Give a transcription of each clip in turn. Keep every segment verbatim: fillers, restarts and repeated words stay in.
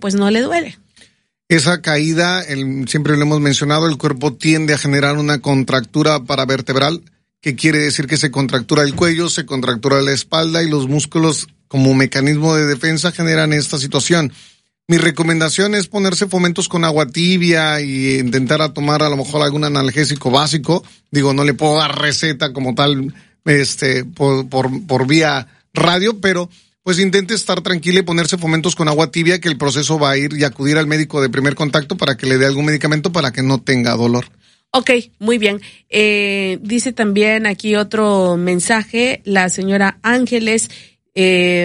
pues no le duele. Esa caída, el, siempre lo hemos mencionado, el cuerpo tiende a generar una contractura paravertebral, que quiere decir que se contractura el cuello, se contractura la espalda y los músculos como mecanismo de defensa generan esta situación. Mi recomendación es ponerse fomentos con agua tibia y intentar a tomar a lo mejor algún analgésico básico. Digo, no le puedo dar receta como tal, este, por, por, por vía radio, pero pues intente estar tranquila y ponerse fomentos con agua tibia, que el proceso va a ir y acudir al médico de primer contacto para que le dé algún medicamento para que no tenga dolor. Ok, muy bien. Eh, dice también aquí otro mensaje, la señora Ángeles. Eh,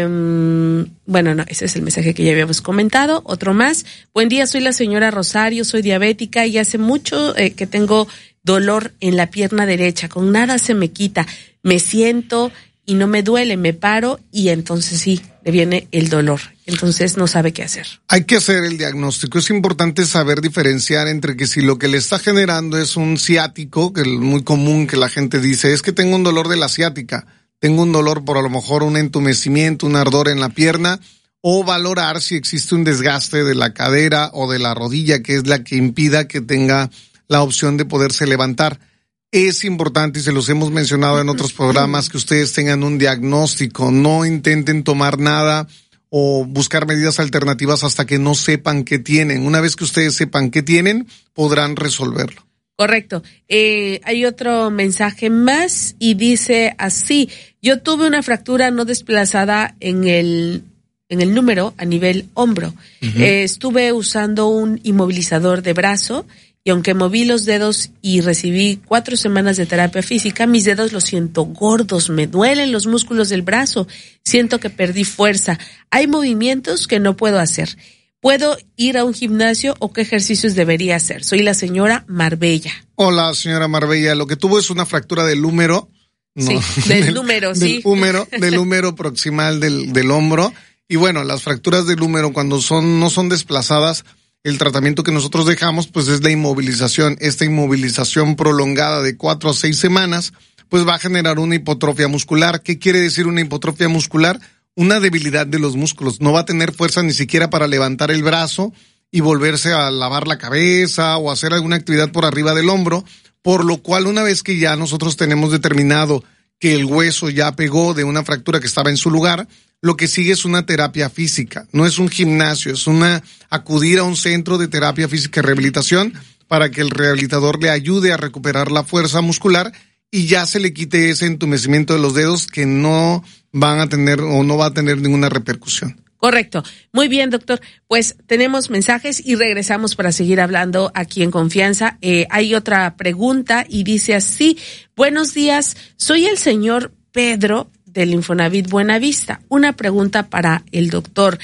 bueno, no, ese es el mensaje que ya habíamos comentado. Otro más. Buen día, soy la señora Rosario, soy diabética y hace mucho eh, que tengo dolor en la pierna derecha. Con nada se me quita. Me siento y no me duele, me paro y entonces sí, le viene el dolor. Entonces no sabe qué hacer. Hay que hacer el diagnóstico. Es importante saber diferenciar entre que si lo que le está generando es un ciático, que es muy común que la gente dice, es que tengo un dolor de la ciática. Tengo un dolor por a lo mejor un entumecimiento, un ardor en la pierna, o valorar si existe un desgaste de la cadera o de la rodilla, que es la que impida que tenga la opción de poderse levantar. Es importante, y se los hemos mencionado en otros programas, que ustedes tengan un diagnóstico. No intenten tomar nada o buscar medidas alternativas hasta que no sepan qué tienen. Una vez que ustedes sepan qué tienen, podrán resolverlo. Correcto. Eh, hay otro mensaje más y dice así: yo tuve una fractura no desplazada en el en el número a nivel hombro. Uh-huh. Eh, estuve usando un inmovilizador de brazo y aunque moví los dedos y recibí cuatro semanas de terapia física, mis dedos los siento gordos, me duelen los músculos del brazo, siento que perdí fuerza. Hay movimientos que no puedo hacer. ¿Puedo ir a un gimnasio o qué ejercicios debería hacer? Soy la señora Marbella. Hola, señora Marbella. Lo que tuvo es una fractura del húmero. No, sí, del, del húmero, del sí. Húmero, del húmero proximal del, del hombro. Y bueno, las fracturas del húmero cuando son no son desplazadas, el tratamiento que nosotros dejamos pues es la inmovilización. Esta inmovilización prolongada de cuatro a seis semanas pues va a generar una hipotrofia muscular. ¿Qué quiere decir una hipotrofia muscular? Una debilidad de los músculos. No va a tener fuerza ni siquiera para levantar el brazo y volverse a lavar la cabeza o hacer alguna actividad por arriba del hombro, por lo cual una vez que ya nosotros tenemos determinado que el hueso ya pegó de una fractura que estaba en su lugar, lo que sigue es una terapia física. No es un gimnasio, es una acudir a un centro de terapia física y rehabilitación para que el rehabilitador le ayude a recuperar la fuerza muscular y ya se le quite ese entumecimiento de los dedos que no van a tener o no va a tener ninguna repercusión. Correcto. Muy bien, doctor. Pues tenemos mensajes y regresamos para seguir hablando aquí en Confianza. Eh, hay otra pregunta y dice así: buenos días, soy el señor Pedro del Infonavit Buenavista. Una pregunta para el doctor.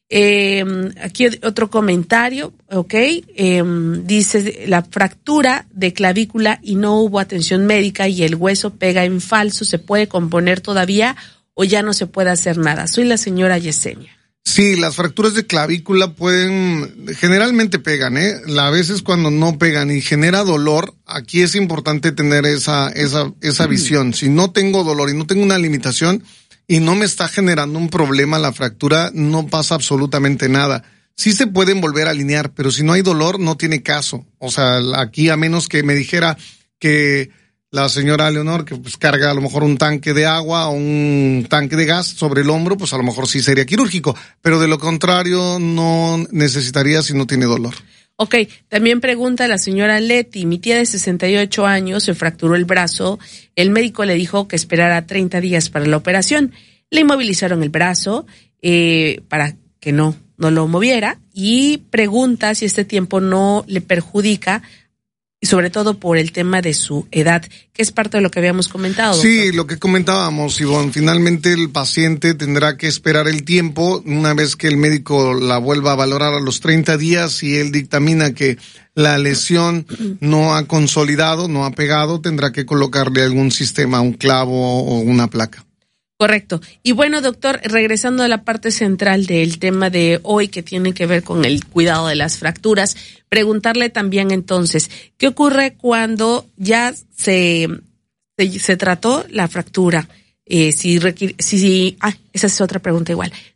Eh, aquí otro comentario, ok, eh, dice la fractura de clavícula y no hubo atención médica y el hueso pega en falso, ¿se puede componer todavía o ya no se puede hacer nada? Soy la señora Yesenia. Sí, las fracturas de clavícula pueden, generalmente pegan, ¿eh? A veces cuando no pegan y genera dolor, aquí es importante tener esa, esa, esa visión. Si no tengo dolor y no tengo una limitación, y no me está generando un problema la fractura, no pasa absolutamente nada. Sí se pueden volver a alinear, pero si no hay dolor, no tiene caso. O sea, aquí a menos que me dijera que la señora Leonor, que pues carga a lo mejor un tanque de agua o un tanque de gas sobre el hombro, pues a lo mejor sí sería quirúrgico. Pero de lo contrario, no necesitaría si no tiene dolor. Ok, también pregunta la señora Leti, mi tía de sesenta y ocho años se fracturó el brazo, el médico le dijo que esperara treinta días para la operación, le inmovilizaron el brazo eh, para que no, no lo moviera y pregunta si este tiempo no le perjudica, y sobre todo por el tema de su edad, que es parte de lo que habíamos comentado. Sí, doctor. Lo que comentábamos, Ivonne, finalmente el paciente tendrá que esperar el tiempo, una vez que el médico la vuelva a valorar a los treinta días y él dictamina que la lesión no ha consolidado, no ha pegado, tendrá que colocarle algún sistema, un clavo o una placa. Correcto. Y bueno, doctor, regresando a la parte central del tema de hoy que tiene que ver con el cuidado de las fracturas, preguntarle también entonces, ¿qué ocurre cuando ya se, se, se trató la fractura? Eh, si, requiere, si, si, ah, esa es otra pregunta igual.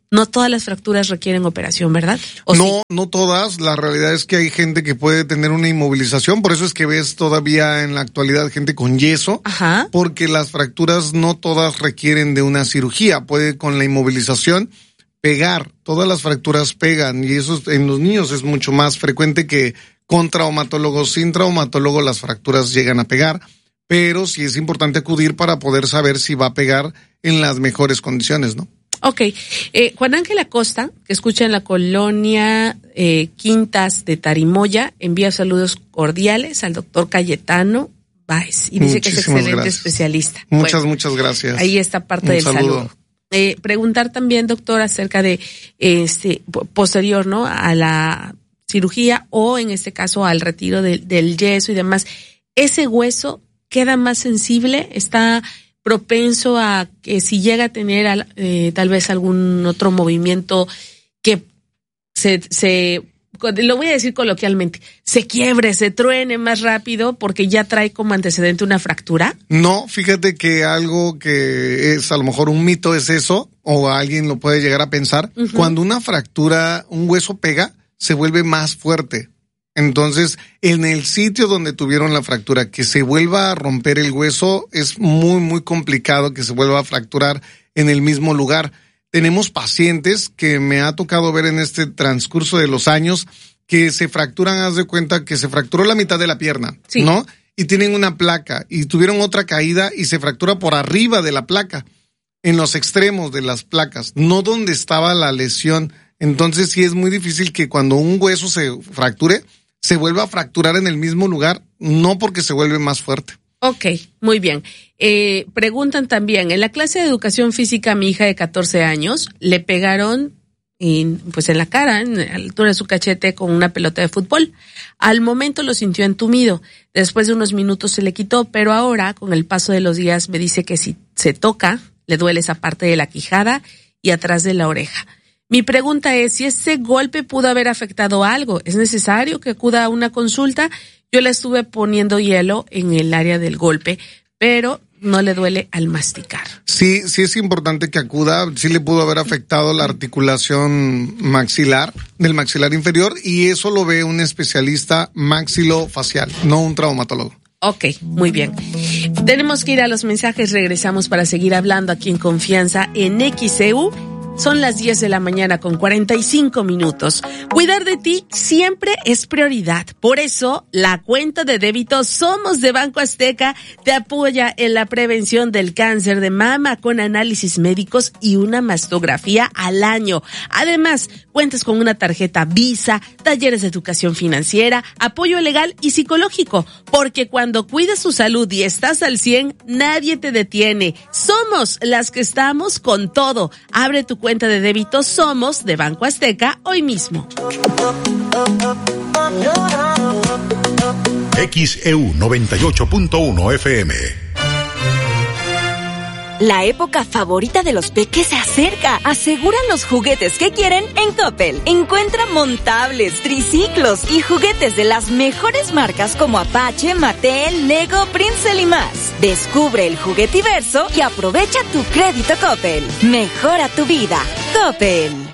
No todas las fracturas requieren operación, ¿verdad? ¿O no, sí? no todas. La realidad es que hay gente que puede tener una inmovilización. Por eso es que ves todavía en la actualidad gente con yeso. Ajá. Porque las fracturas no todas requieren de una cirugía. Puede con la inmovilización pegar. Todas las fracturas pegan. Y eso en los niños es mucho más frecuente que con traumatólogos. Sin traumatólogo las fracturas llegan a pegar. Pero sí es importante acudir para poder saber si va a pegar en las mejores condiciones, ¿no? Ok. Eh, Juan Ángel Acosta, que escucha en la colonia eh, Quintas de Tarimoya, envía saludos cordiales al doctor Cayetano Báez y dice Muchísimas que es excelente gracias. especialista. Muchas, bueno, muchas gracias. Ahí está parte Un del saludo. saludo. Eh, preguntar también, doctor, acerca de este posterior, ¿no? A la cirugía o en este caso al retiro de, del yeso y demás. ¿Ese hueso queda más sensible? ¿Está propenso a que si llega a tener eh, tal vez algún otro movimiento que se, se, lo voy a decir coloquialmente, se quiebre, se truene más rápido porque ya trae como antecedente una fractura? No, fíjate que algo que es a lo mejor un mito es eso, o alguien lo puede llegar a pensar. Uh-huh. Cuando una fractura, un hueso pega, se vuelve más fuerte. Entonces, en el sitio donde tuvieron la fractura, que se vuelva a romper el hueso, es muy, muy complicado que se vuelva a fracturar en el mismo lugar. Tenemos pacientes que me ha tocado ver en este transcurso de los años que se fracturan, haz de cuenta que se fracturó la mitad de la pierna, sí. ¿no? Y tienen una placa y tuvieron otra caída y se fractura por arriba de la placa, en los extremos de las placas, no donde estaba la lesión. Entonces, sí es muy difícil que cuando un hueso se fracture, se vuelve a fracturar en el mismo lugar, no porque se vuelve más fuerte. Ok, muy bien. Eh, preguntan también, en la clase de educación física a mi hija de catorce años, le pegaron en, pues en la cara, en la altura de su cachete con una pelota de fútbol. Al momento lo sintió entumido, después de unos minutos se le quitó, pero ahora, con el paso de los días, me dice que si se toca, le duele esa parte de la quijada y atrás de la oreja. Mi pregunta es si ese golpe pudo haber afectado algo. ¿Es necesario que acuda a una consulta? Yo le estuve poniendo hielo en el área del golpe, pero no le duele al masticar. Sí, sí es importante que acuda. Sí le pudo haber afectado la articulación maxilar, del maxilar inferior, y eso lo ve un especialista maxilofacial, no un traumatólogo. Ok, muy bien. Tenemos que ir a los mensajes. Regresamos para seguir hablando aquí en Confianza en X C U. Son las diez de la mañana con cuarenta y cinco minutos. Cuidar de ti siempre es prioridad. Por eso, la cuenta de débito Somos de Banco Azteca te apoya en la prevención del cáncer de mama con análisis médicos y una mastografía al año. Además, cuentas con una tarjeta Visa, talleres de educación financiera, apoyo legal y psicológico. Porque cuando cuidas tu salud y estás al cien, nadie te detiene. Somos las que estamos con todo. Abre tu cuenta de débito Somos de Banco Azteca hoy mismo. X E U noventa y ocho punto uno F M. La época favorita de los peques se acerca. Aseguran los juguetes que quieren en Coppel. Encuentra montables, triciclos y juguetes de las mejores marcas como Apache, Mattel, Lego, Princeton y más. Descubre el juguetiverso y aprovecha tu crédito Coppel. Mejora tu vida. Coppel.